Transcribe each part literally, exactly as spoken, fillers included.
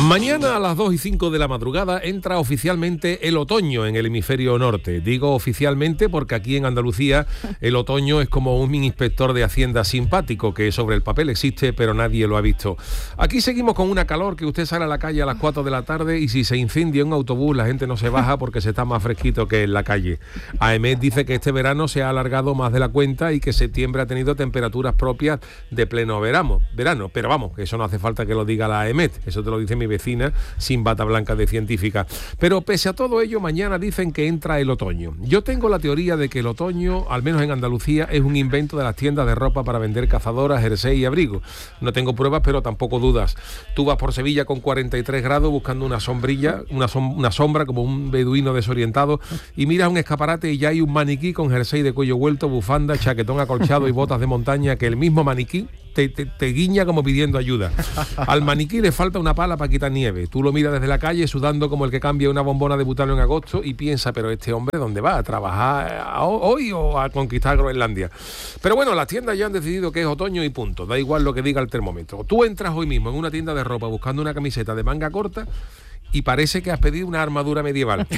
Mañana a las dos y cinco de la madrugada entra oficialmente el otoño en el hemisferio norte. Digo oficialmente porque aquí en Andalucía el otoño es como un inspector de Hacienda simpático que sobre el papel existe pero nadie lo ha visto. Aquí seguimos con una calor que usted sale a la calle a las cuatro de la tarde y si se incendia un autobús la gente no se baja porque se está más fresquito que en la calle. AEMET dice que este verano se ha alargado más de la cuenta y que septiembre ha tenido temperaturas propias de pleno verano, verano. Pero vamos, que eso no hace falta que lo diga la AEMET, eso te lo dice mi vecina sin bata blanca de científica. Pero pese a todo ello, mañana dicen que entra el otoño. Yo tengo la teoría de que el otoño, al menos en Andalucía, es un invento de las tiendas de ropa para vender cazadoras, jersey y abrigos. No tengo pruebas, pero tampoco dudas. Tú vas por Sevilla con cuarenta y tres grados buscando una sombrilla, una, som- una sombra como un beduino desorientado y miras un escaparate y ya hay un maniquí con jersey de cuello vuelto, bufanda, chaquetón acolchado y botas de montaña que el mismo maniquí Te, te, te guiña como pidiendo ayuda. Al maniquí le falta una pala para quitar nieve. Tú lo miras desde la calle sudando como el que cambia una bombona de butano en agosto y piensa, pero este hombre ¿dónde va? ¿A trabajar hoy o a conquistar Groenlandia? Pero bueno, las tiendas ya han decidido que es otoño y punto. Da igual lo que diga el termómetro. Tú entras hoy mismo en una tienda de ropa buscando una camiseta de manga corta y parece que has pedido una armadura medieval.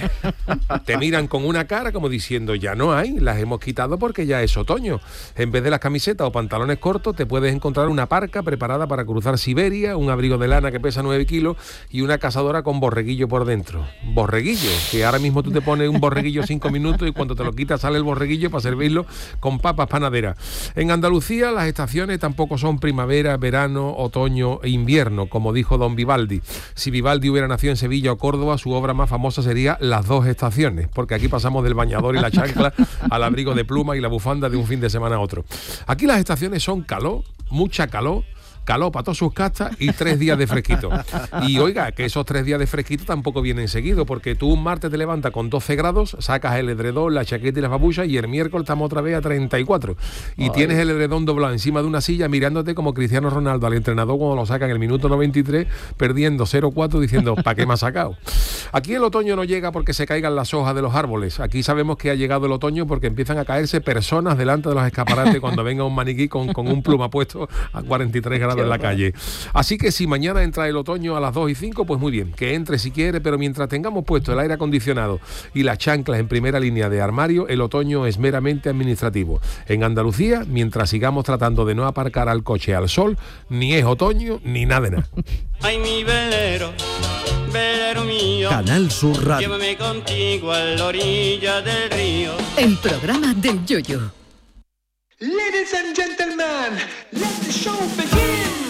Te miran con una cara como diciendo, ya no hay, las hemos quitado porque ya es otoño. En vez de las camisetas o pantalones cortos, te puedes encontrar una parca preparada para cruzar Siberia, un abrigo de lana que pesa nueve kilos y una cazadora con borreguillo por dentro. Borreguillo, que ahora mismo tú te pones un borreguillo cinco minutos y cuando te lo quitas sale el borreguillo para servirlo con papas panaderas. En Andalucía las estaciones tampoco son primavera, verano, otoño e invierno, como dijo don Vivaldi. Si Vivaldi hubiera nacido en Sevilla o Córdoba, su obra más famosa sería Las dos estaciones, porque aquí pasamos del bañador y la chancla al abrigo de pluma y la bufanda de un fin de semana a otro. Aquí las estaciones son calor, mucha calor, calor para todas sus castas y tres días de fresquito. Y oiga, que esos tres días de fresquito tampoco vienen seguidos, porque tú un martes te levantas con doce grados, sacas el edredón, la chaqueta y las babuchas y el miércoles estamos otra vez a treinta y cuatro. Y Ay. Tienes el edredón doblado encima de una silla mirándote como Cristiano Ronaldo al entrenador cuando lo saca en el minuto noventa y tres, perdiendo cero cuatro diciendo, ¿para qué me ha sacado? Aquí el otoño no llega porque se caigan las hojas de los árboles. Aquí sabemos que ha llegado el otoño porque empiezan a caerse personas delante de los escaparates cuando venga un maniquí con, con un pluma puesto a cuarenta y tres grados en la calle. Así que si mañana entra el otoño a las dos y cinco, pues muy bien, que entre si quiere, pero mientras tengamos puesto el aire acondicionado y las chanclas en primera línea de armario, el otoño es meramente administrativo. En Andalucía, mientras sigamos tratando de no aparcar al coche al sol, ni es otoño ni nada de nada. Ay, mi velero, velero mío, Canal Sur Radio. Llévame contigo a la orilla del río. El programa del Yoyo. Ladies and gentlemen, let the show begin.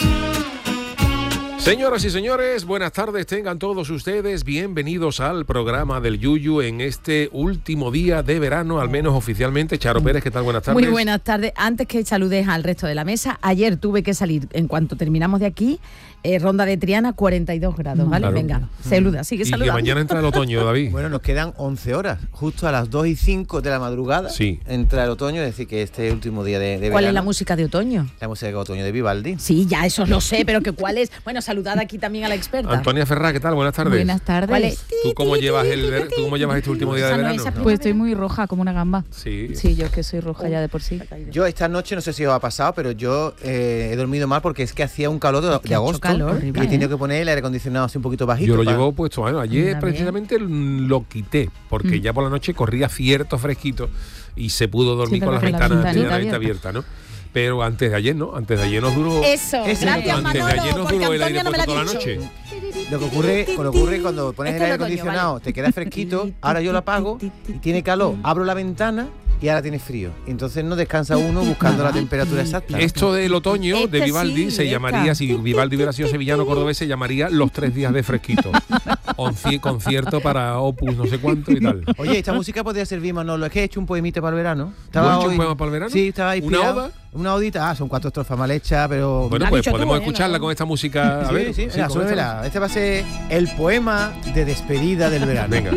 Señoras y señores, buenas tardes, tengan todos ustedes bienvenidos al programa del Yuyu en este último día de verano, al menos oficialmente. Charo Pérez, ¿qué tal? Buenas tardes. Muy buenas tardes. Antes que saludes al resto de la mesa, ayer tuve que salir, en cuanto terminamos de aquí, eh, Ronda de Triana, cuarenta y dos grados, ¿vale? Claro. Venga, saluda, sigue y saludando. que mañana entra el otoño, David. Bueno, nos quedan once horas, justo a las dos y cinco de la madrugada sí. entra el otoño, es decir, que este último día de, de verano. ¿Cuál es la música de otoño? La música de otoño de Vivaldi. Sí, ya eso lo sé, pero que cuál es. Bueno, saludad aquí también a la experta. Antonia Ferrá, ¿qué tal? Buenas tardes. Buenas tardes. ¿Cuál es? ¿Tú cómo llevas el ¿tú cómo llevas este último día de Esa no verano? es esa Pues estoy muy roja, como una gamba. Sí. Sí, yo es que soy roja ya de por sí. Yo esta noche, no sé si os ha pasado, pero yo eh, he dormido mal porque es que hacía un calor de, de agosto calor, y horrible, he tenido ¿eh? que poner el aire acondicionado así un poquito bajito. Yo lo para... llevo puesto, bueno, ayer Mira, precisamente lo quité, porque Mm. ya por la noche corría cierto fresquito y se pudo dormir Sí, con las con la ventanas ventanita abiertas, abierta, ¿no? Pero antes de ayer, ¿no? Antes de ayer nos duró... Eso, Ese- gracias antes de Manolo, ayer nos porque duró el Antonio aire no me lo ha puesto toda la dicho. noche. Lo que ocurre, lo que ocurre cuando pones Esto el aire es otoño, acondicionado, vale. te queda fresquito, ahora yo lo apago y tiene calor, abro la ventana y ahora tiene frío. Entonces no descansa uno buscando la temperatura exacta. Esto del otoño Este de Vivaldi sí, se esta. llamaría, si Vivaldi hubiera sido sevillano cordobés, se llamaría Los tres días de fresquito. Onci- concierto para Opus no sé cuánto y tal. Oye, esta música podría servir, Manolo. Es que he hecho un poemita para el verano. ¿Tú has hecho un poema para el verano? Sí, estaba ¿Una inspirado. oda? Una odita. Ah, son cuatro estrofas mal hechas, pero... Bueno, Lo has pues dicho tú, podemos ¿eh? escucharla No. con esta música. A sí, ver, sí, venga, con súbemela. esta- Este va a ser el poema de despedida del verano. Venga.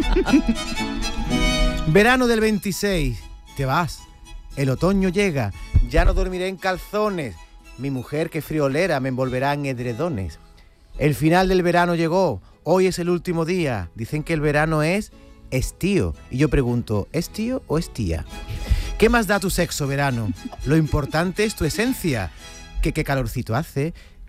Verano del veintiséis. Te vas. El otoño llega. Ya no dormiré en calzones. Mi mujer, que friolera, me envolverá en edredones. El final del verano llegó. Hoy es el último día. Dicen que el verano es estío. Y yo pregunto, ¿es tío o es tía? ¿Qué más da tu sexo, verano? Lo importante es tu esencia. Que qué calorcito hace,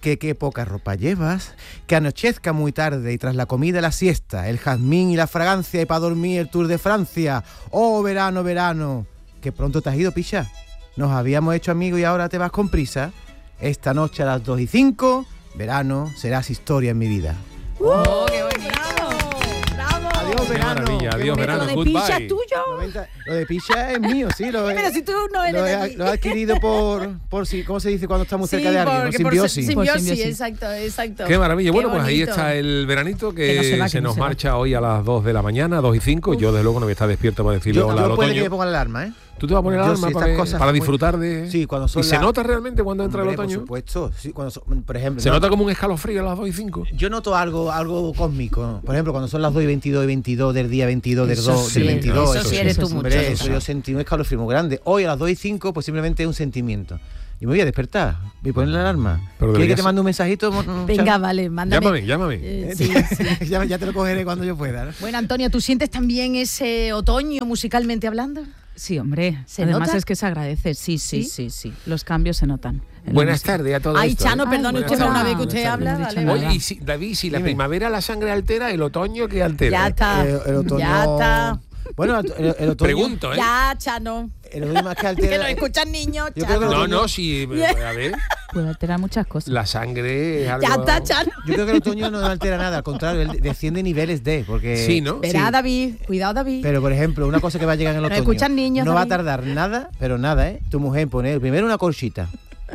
que qué poca ropa llevas, que anochezca muy tarde y tras la comida la siesta, el jazmín y la fragancia y para dormir el Tour de Francia. Oh, verano, verano, que pronto te has ido, picha. Nos habíamos hecho amigos y ahora te vas con prisa. Esta noche a las dos y cinco, verano, serás historia en mi vida. ¡Oh, qué bonito! ¡Bravo! Adiós, Qué verano. maravilla, Qué adiós, bonito. verano, Lo de goodbye. Picha es tuyo. noventa Lo de picha es mío, sí. Lo he, Pero si tú no eres lo de he, aquí. lo he adquirido por, por si, ¿cómo se dice cuando estamos cerca Sí, de alguien? ¿no? porque por Simbiosis. si- Por simbiosis, simbiosis. exacto, exacto. Qué maravilla. Bueno, Qué pues ahí bonito. está el veranito que, Que no se va, que se no nos se va. marcha hoy a las dos de la mañana, dos y cinco. Yo, desde luego, no voy a estar despierto para decirle Yo, hola al yo puede que otoño. me ponga la alarma, ¿eh? ¿Tú te vas a poner la Yo alarma sí, para, estas cosas para muy- disfrutar de...? Sí, cuando son ¿Y se las- nota realmente cuando entra el Hombre, otoño? Por supuesto. Sí, cuando son- por ejemplo, ¿Se no, nota como un escalofrío a las dos y cinco? yo noto algo algo cósmico. Por ejemplo, cuando son las dos y veintidós y veintidós del día veintidós del Eso dos, sí, del veintidós. eso sí eres tú hombre, mucho, eso eso. yo sentí un escalofrío muy grande. Hoy a las dos y cinco, pues simplemente es un sentimiento. Y me voy a despertar. Voy a poner la alarma. Pero ¿Quieres que debería te ser- mande un mensajito? Mm, Venga, Charo? vale, mándame. Llámame, llámame. Eh, Eh, sí, sí. ya, ya te lo cogeré cuando yo pueda, ¿no? Bueno, Antonio, ¿tú sientes también ese otoño musicalmente hablando? Sí, hombre. ¿Se Además nota? es que se agradece. Sí, sí, ¿Sí? sí, sí. Los cambios se notan. en la Buenas música. tardes a todos. Ay, Chano, Ay, perdone buenas usted para una tardes. vez que usted Buenas habla. tardes. Vale, No he vale. dicho Oye, y si, David, si la Dime. primavera la sangre altera, el otoño ¿qué altera? Ya está. Eh, el otoño... Ya está. Bueno, el, el otoño... Pregunto, ¿eh? Ya, Chano. El otoño más que Que altera... nos escuchan niños, Yo creo que Chano. No, no, si... A ver, Puede alterar muchas cosas. la sangre es algo... Ya está, Chano. Yo creo que el otoño no altera nada, al contrario, él desciende niveles de, porque... Sí, ¿no? Verá, Sí. David. Cuidado, David. Pero, por ejemplo, una cosa que va a llegar en el Nos otoño... escuchan niños, no va a David. tardar nada, pero nada, ¿eh? Tu mujer pone primero una colchita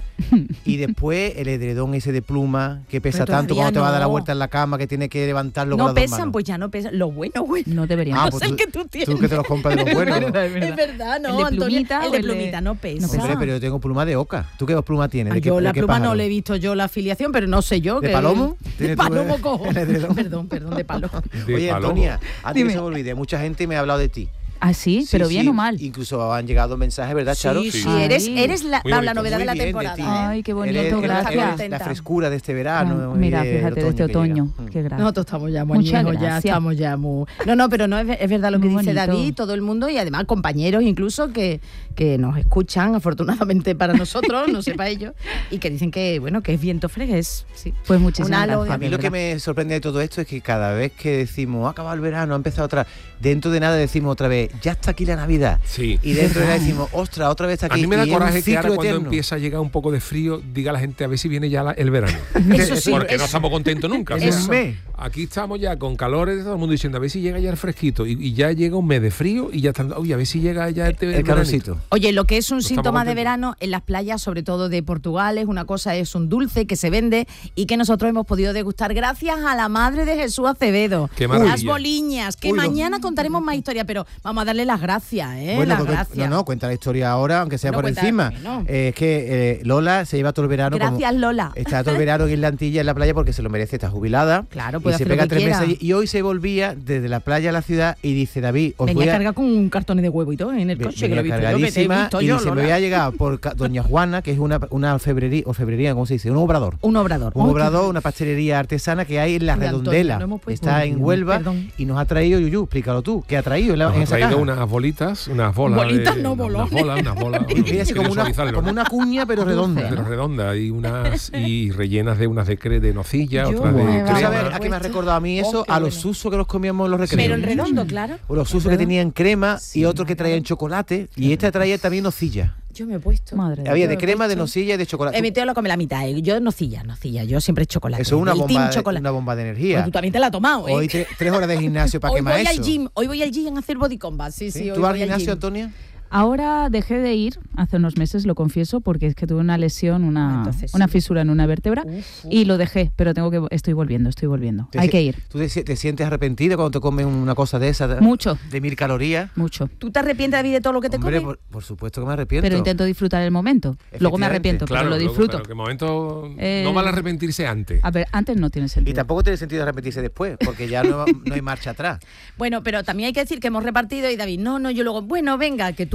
y después el edredón ese de pluma que pesa Pero tanto todavía cuando te va a dar la no. vuelta en la cama, que tiene que levantarlo con no las dos pesan, manos. pues ya no pesan. Lo bueno, bueno. No deberían. Ah, no pues sé tú- el que tú tienes. Tú que te los compras de los buenos. Es verdad, es verdad. Es verdad, no, ¿El de Antonio. plumita El o de el de- plumita no pesa. No pesa? Hombre, pero yo tengo pluma de oca. ¿Tú qué pluma tienes? Ah, ¿De qué- yo de la qué pluma pájaro? no le he visto yo la afiliación, pero no sé yo. ¿De que- palomo? De ¿Tienes tú palomo el- cojo. el edredón? Perdón, perdón, de palomo. De Oye, palomo. Antonia, antes que Dime. se me olvide, mucha gente me ha hablado de ti. Ah, sí, Sí, pero bien sí, o mal. Incluso han llegado mensajes, ¿verdad, Charo? Sí, sí, Ay. eres, eres la, Muy la bonito. novedad Muy de la bien de temporada. ti. ¿eh? Ay, qué bonito, Eres- eres- gracias. eres Contenta. la frescura de este verano. Ah, Mira, y del fíjate, de este que llega. otoño. Mm. Qué gracia. Nosotros estamos ya muy Muchas añejos, ya gracias. estamos ya muy... No, no, pero no es, es verdad lo que Muy dice bonito. David, todo el mundo y además compañeros incluso que, que nos escuchan, afortunadamente para nosotros, no sé para ellos, y que dicen que, bueno, que es viento fregues. Sí. Pues muchísimas Un halo gracias. A mí de lo que verdad. me sorprende de todo esto es que cada vez que decimos, ha acabado el verano, ha empezado otra, dentro de nada decimos otra vez, ya está aquí la Navidad. Sí. Y dentro de nada decimos, ostras, otra vez está A aquí. mí me da y es un coraje que ciclo ahora cuando eterno. empieza a llegar un poco de frío, diga la gente a ver si viene ya la- el verano. Eso sí, Porque eso. no estamos contentos nunca. o En sea, un mes. Aquí estamos ya con calores de todo el mundo diciendo a ver si llega ya el fresquito y, y ya llega un mes de frío y ya están, uy, a ver si llega ya este El calorcito. Oye, lo que es un No estamos síntoma de contentos. verano en las playas, sobre todo de Portugal, es una cosa, es un dulce que se vende y que nosotros hemos podido degustar gracias a la madre de Jesús Acevedo. Qué maravilla. Las boliñas, que Uy, lo- mañana contaremos más historia, pero vamos a darle las gracias, ¿eh? Bueno, las porque- gracias. no, no, cuenta la historia ahora, aunque sea Bueno, por cuenta encima. también, ¿no? Eh, es que eh, Lola se lleva todo el verano. como- Gracias, Lola. Está todo el verano en la Antilla, en la playa, porque se lo merece, está jubilada. Claro, y puede se hacer lo pega que tres quiera. meses allí. Y hoy se volvía desde la playa a la ciudad y dice, David, os Venía voy a... cargada con un cartón de huevo y todo en el Ve- coche, que lo he venía visto yo, que te he cargadísima visto y yo, dice, me Lola. voy a llegar por ca- Doña Juana, que es una, una orfebrería, orfebrería, ¿cómo se dice? Un obrador. Un obrador. Un Ay, obrador, qué- una pastelería artesana que hay en la Uy, Antonio, Redondela. no hemos puesto- Está Uy, en Huelva perdón. y nos ha traído, Yuyu, explícalo tú, ¿qué ha traído en, la, Nos en ha esa traído caja? unas bolitas, unas bolas. Bolitas, de- no, unas bolones. bolas, unas bolas. Y mira, así quiero como una, suavizarlo, como ¿no? una cuña, pero redonda. Pero redonda y unas y rellenas de unas de, cre- de nocilla, Yo otras de me ¿Tú Crema. sabes crema. a qué me ha recordado a mí Oh, eso? qué A los bueno. susos que nos comíamos en los recreos. Pero en redondo, claro. O los susos que tenían crema y otros que traían chocolate. Y este traía también nocilla. Yo me he puesto. Madre de Había de Yo he crema, de puesto- nocilla y de chocolate. Eh, mi tío lo come la mitad. eh. Yo nocilla, nocilla. Yo siempre chocolate. Eso es una El bomba, team de, chocolate. una bomba de Pues energía. tú también te la has tomado, ¿eh? Hoy tre- tres horas de gimnasio para Hoy quemar voy eso. al gym. Hoy voy al gym a hacer body combat. Sí, sí. ¿Sí? hoy ¿Tú vas al voy al gimnasio, gym. Antonia? Ahora dejé de ir hace unos meses, lo confieso, porque es que tuve una lesión, Ah, una, entonces sí. una fisura en una vértebra Uf, uf. y lo dejé, pero tengo que estoy volviendo, estoy volviendo. ¿Te Hay si- que ir. ¿Tú te, si- te sientes arrepentida cuando te comes una cosa de esa? de- Mucho, De mil calorías. mucho. ¿Tú te arrepientes, David, de todo lo que te Hombre, comes? por, por supuesto que me arrepiento. Pero intento disfrutar el momento. Luego me Efectivamente. arrepiento, Claro, pero lo luego- disfruto. pero que momento Eh, no vale arrepentirse antes. A ver, antes no tiene Y sentido. tampoco tiene sentido arrepentirse después, porque ya no, no hay marcha atrás. Bueno, pero también hay que decir que hemos repartido y David, no, no, yo luego, bueno, venga, que tú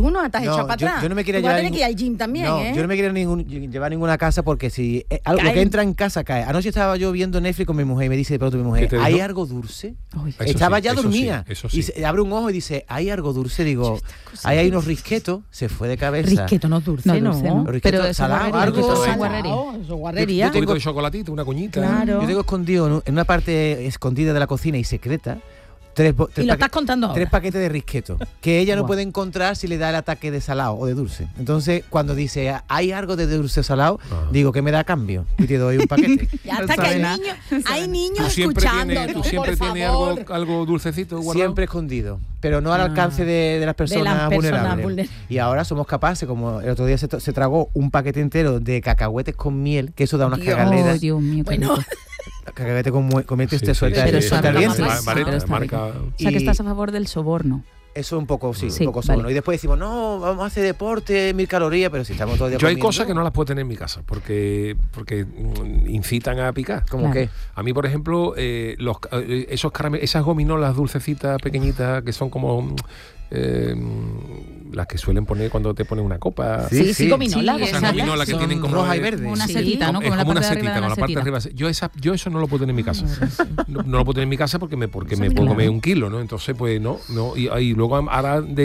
uno hasta No, echado para yo- atrás. yo no me quiero Tú vas a llevar tener que ir al gym también, no, ¿eh? yo no me quiero ningún- llevar ninguna casa porque si eh, algo Cae. que entra en casa cae. Anoche estaba yo viendo Netflix con mi mujer y me dice de pronto mi ¿Qué mujer, te ¿hay dijo? algo dulce? Uy, Eso Estaba sí, ya eso dormida. sí, eso Y sí. se- abre un ojo y dice, ¿hay algo dulce? Digo, ahí hay unos risquetos, se fue de cabeza. Risqueto no es dulce, No, no. dulce, ¿no? Risqueto Pero eso es salado, guarrería, algo- eso es Salado, guarrería. Eso es Yo- guarrería. Un poquito de chocolatito, una cuñita. Claro. Yo tengo escondido en un- en una parte escondida de la cocina y secreta tres, bo- tres Y lo paque- estás contando ahora. tres paquetes de risqueto que ella no Guau. puede encontrar si le da el ataque de salado o de dulce. Entonces, cuando dice, ¿hay algo de dulce o salado? Ah. Digo, ¿qué me da a cambio? Y te doy un paquete. Ya No está que sabe hay nada. niños, hay niños Tú siempre escuchando. tienes, tú siempre tienes algo, algo dulcecito guardado. Siempre escondido, pero no al Ah. alcance de, de las personas, personas vulnerables. vulnerables. Y ahora somos capaces, como el otro día se, to- se tragó un paquete entero de cacahuetes con miel, que eso da unas Dios. cagaleras. Oh, Dios mío, qué Bueno, rico. Cacahuete con, mue- con miel que Sí, te sí, suelta, sí, Pero el- eso suelta el habla vientre. más. Vareta, pero está marca. O sea, que Y- estás a favor del soborno. Eso un poco, sí, Sí, un poco vale. solo. Y después decimos, no, vamos a hacer deporte, mil calorías, pero si estamos todo el día Yo hay comiendo, cosas que no las puedo tener en mi casa porque porque mm, incitan a picar. ¿Cómo Claro. qué? A mí, por ejemplo, eh, los, eh, esos caramel- esas gominolas dulcecitas pequeñitas que son como mm, eh, las que suelen poner cuando te ponen una copa. Sí, sí, sí, sí. gominola. Sí, Esas esas gominolas que son tienen como roja y de- verde. Como una Sí. setita, ¿no? Es Como la como una parte de arriba setita, de con la la parte de setita. arriba. Yo, esa, yo eso no lo puedo tener en mi casa. No, no lo puedo tener en mi casa porque me, porque Eso me a mí no puedo me comer da. un kilo, ¿no? Entonces, pues no. no y, y luego ahora de